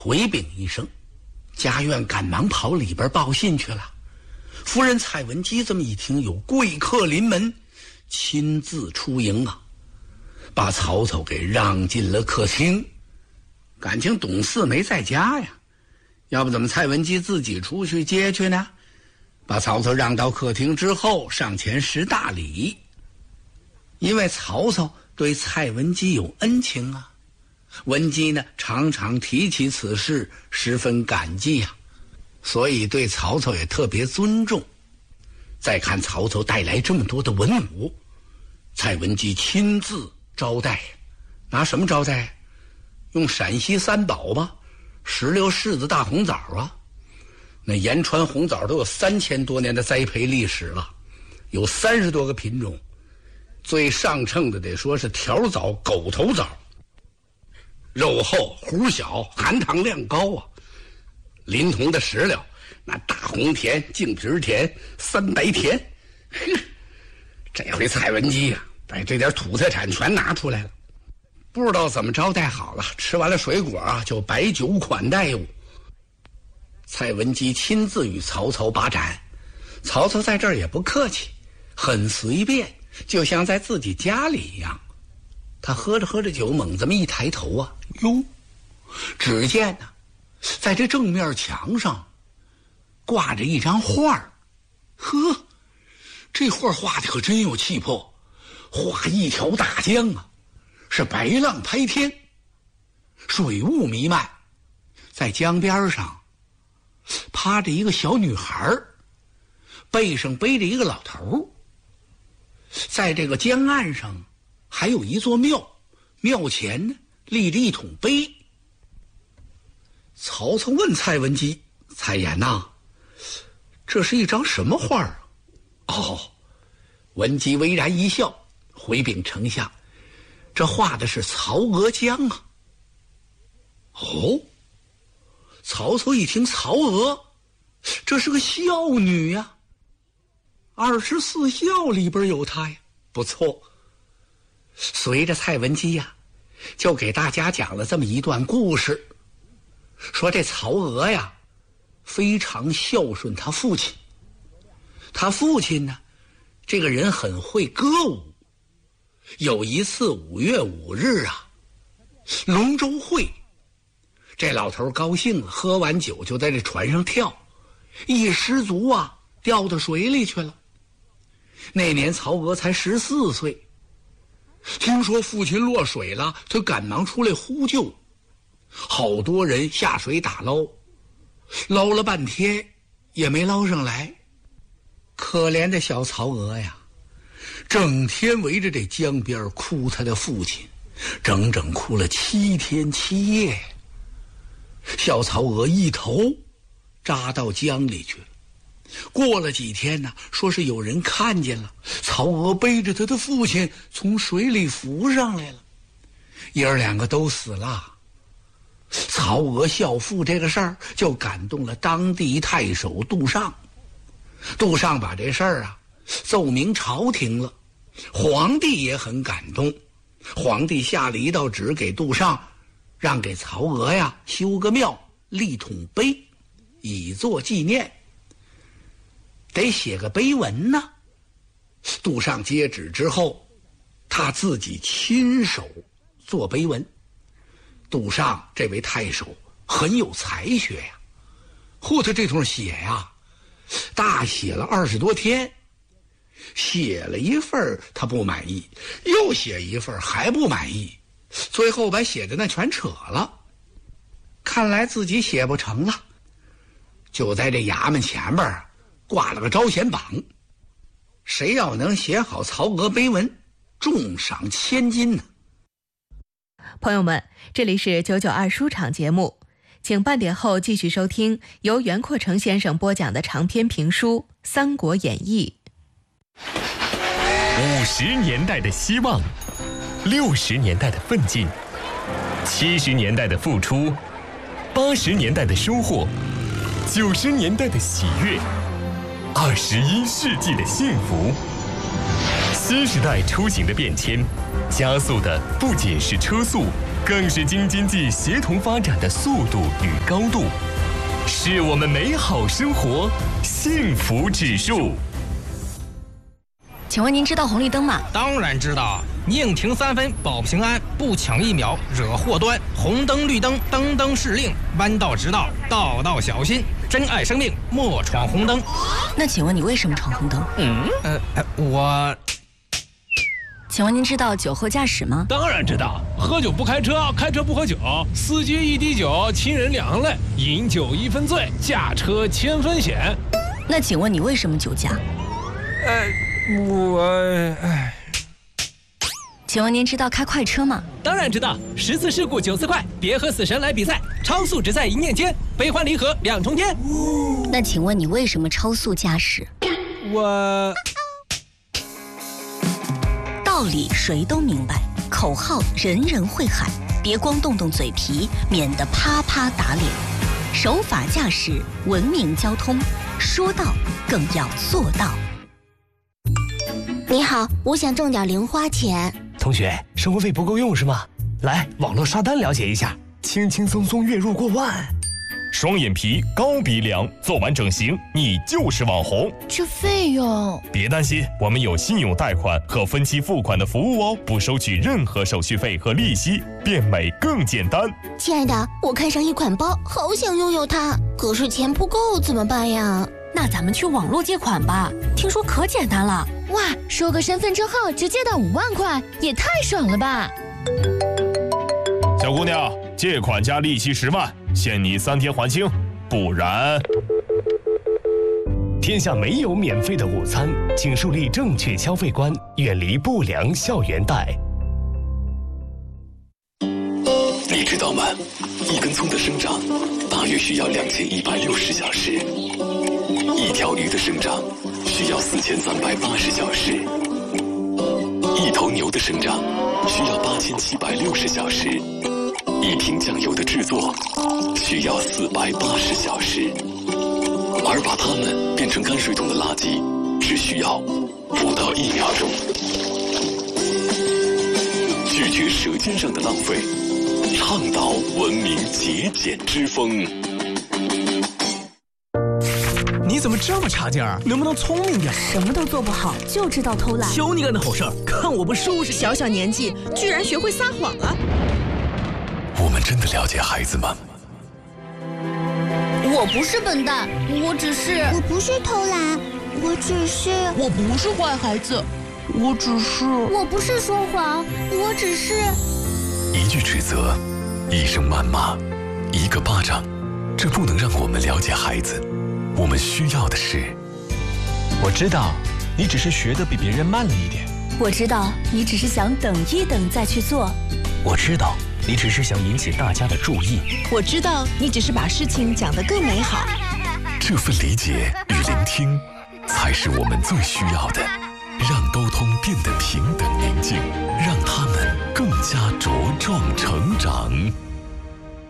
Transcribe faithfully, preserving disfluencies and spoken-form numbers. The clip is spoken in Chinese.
回禀一声，家院赶忙跑里边报信去了。夫人蔡文姬这么一听，有贵客临门，亲自出迎啊，把曹操给让进了客厅。感情董四没在家呀，要不怎么蔡文姬自己出去接去呢？把曹操让到客厅之后，上前施大礼。因为曹操对蔡文姬有恩情啊，文姬呢常常提起此事，十分感激呀、啊，所以对曹操也特别尊重。再看曹操带来这么多的文武，蔡文姬亲自招待，拿什么招待？用陕西三宝吧，石榴、柿子、大红枣啊。那延川红枣都有三千多年的栽培历史了，有三十多个品种，最上乘的得说是条枣、狗头枣，肉厚、核小，含糖量高啊。临潼的石榴，那大红甜、净皮甜、三白甜，这回蔡文姬呀、啊，把这点土特产全拿出来了，不知道怎么招待好了。吃完了水果啊，就摆酒款待物。蔡文姬亲自与曹操把盏，曹操在这儿也不客气，很随便，就像在自己家里一样。他喝着喝着酒，猛这么一抬头啊，哟，只见呢、啊，在这正面墙上挂着一张画儿。呵，这画画的可真有气魄，画一条大江啊，是白浪拍天，水雾弥漫，在江边上趴着一个小女孩，背上背着一个老头。在这个江岸上还有一座庙，庙前呢立着一桶碑。曹操问蔡文姬：“蔡妍呐，这是一张什么画啊？”哦，文姬微然一笑，回禀丞相：“这画的是曹娥江啊。”哦，曹操一听曹娥，这是个孝女呀、啊，二十四孝里边有她呀，不错。随着蔡文姬呀、啊，就给大家讲了这么一段故事，说这曹娥呀，非常孝顺他父亲。他父亲呢，这个人很会歌舞。有一次五月五日啊，龙舟会，这老头高兴了，喝完酒就在这船上跳，一失足啊，掉到水里去了。那年曹娥才十四岁，听说父亲落水了，他赶忙出来呼救，好多人下水打捞，捞了半天也没捞上来。可怜的小曹娥呀，整天围着这江边哭他的父亲，整整哭了七天七夜。小曹娥一头扎到江里去了。过了几天呢，说是有人看见了曹娥背着他的父亲从水里浮上来了，爷儿两个都死了。曹娥孝父这个事儿就感动了当地太守杜尚，杜尚把这事儿啊奏明朝廷了，皇帝也很感动，皇帝下了一道旨给杜尚，让给曹娥呀修个庙，立桶碑，以作纪念，得写个碑文呢。杜尚接旨之后，他自己亲手做碑文。杜尚这位太守很有才学呀，嚯，他这通写呀，大写了二十多天，写了一份他不满意，又写一份还不满意，最后把写的那全扯了。看来自己写不成了，就在这衙门前边挂了个招贤榜，谁要能写好曹娥碑文，重赏千金呢。 朋友们，这里是九九二书场节目，请半点后继续收听由袁阔成先生播讲的长篇评书《三国演义》。 五十年代的希望，六十年代的奋进，七十年代的付出，八十年代的收获，九十年代的喜悦，二十一世纪的幸福。新时代出行的变迁，加速的不仅是车速， 更是京津冀协同发展的速度与高度，是我们美好生活幸福指数。 请问您知道红绿灯吗？ 当然知道，宁停三分保平安，不抢一秒惹祸端。红灯绿灯灯灯是令，弯道直道道道小心。珍爱生命，莫闯红灯。 那请问你为什么闯红灯？ 嗯，呃，我。 请问您知道酒后驾驶吗？ 当然知道，喝酒不开车，开车不喝酒，司机一滴酒，亲人两泪，饮酒一分醉，驾车千分险。 那请问你为什么酒驾？ 呃，我，哎。 请问您知道开快车吗？ 当然知道，十次事故九次快，别和死神来比赛，超速只在一念间，悲欢离合两重天。 那请问你为什么超速驾驶？ 我。 道理谁都明白，口号人人会喊，别光动动嘴皮，免得啪啪打脸。守法驾驶，文明交通，说到更要做到。 你好，我想挣点零花钱。 同学，生活费不够用是吗？来，网络刷单了解一下，轻轻松松月入过万。 双眼皮、高鼻梁，做完整形，你就是网红。 这费用？ 别担心，我们有信用贷款和分期付款的服务哦，不收取任何手续费和利息，变美更简单。 亲爱的，我看上一款包，好想拥有它，可是钱不够怎么办呀？ 那咱们去网络借款吧，听说可简单了。 哇，收个身份证号直接到五万块，也太爽了吧！ 小姑娘，借款加利息十万，限你三天还清，不然…… 天下没有免费的午餐，请树立正确消费观，远离不良校园贷。 你知道吗？一根葱的生长大约需要两千一百六十小时，一条鱼的生长需要四千三百八十小时，一头牛的生长需要八千七百六十小时，一瓶酱油的制作需要四百八十小时，而把它们变成泔水桶的垃圾只需要不到一秒钟。拒绝舌尖上的浪费，倡导文明节俭之风。 你怎么这么差劲儿？能不能聪明点？ 什么都做不好，就知道偷懒。 求你干的好事儿，看我不收拾！ 小小年纪居然学会撒谎了。 我们真的了解孩子吗？ 我不是笨蛋，我只是…… 我不是偷懒，我只是…… 我不是坏孩子，我只是…… 我不是说谎，我只是…… 一句指责，一声谩骂，一个巴掌，这不能让我们了解孩子。我们需要的是， 我知道你只是学得比别人慢了一点， 我知道你只是想等一等再去做， 我知道你只是想引起大家的注意， 我知道你只是把事情讲得更美好。 这份理解与聆听才是我们最需要的，让沟通变得平等宁静，让他们更加茁壮成长。